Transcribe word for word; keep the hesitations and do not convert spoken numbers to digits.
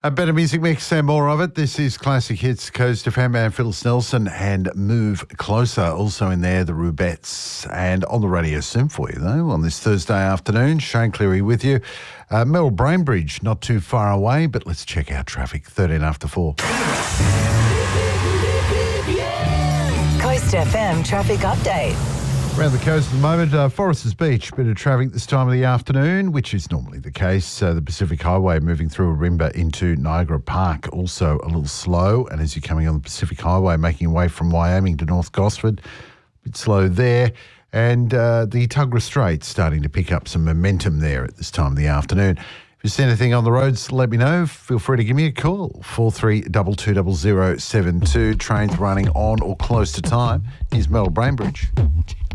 A better music mix and more of it. This is Classic Hits, Coast F M and Phyllis Nelson and Move Closer. Also in there, the Rubettes. And on the radio soon for you, though, on this Thursday afternoon. Shane Cleary with you. Uh, Mel Brainbridge, not too far away, but let's check out traffic. thirteen after four. Coast F M traffic update. Around the coast at the moment, uh, Foresters Beach, bit of traffic this time of the afternoon, which is normally the case. Uh, the Pacific Highway moving through Arimba into Niagara Park, also a little slow. And as you're coming on the Pacific Highway, making your way from Wyoming to North Gosford, a bit slow there. And uh, the Tuggerah Strait starting to pick up some momentum there at this time of the afternoon. If you see anything on the roads, let me know. Feel free to give me a call. four three two two zero zero seven two. Trains running on or close to time. Here's Mel Brainbridge.